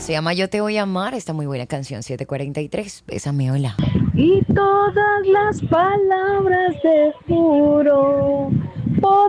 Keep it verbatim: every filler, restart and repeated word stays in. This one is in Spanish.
Se llama Yo te voy a amar. Esta muy buena canción, siete cuarenta y tres. Bésame, hola. Y todas las palabras de juro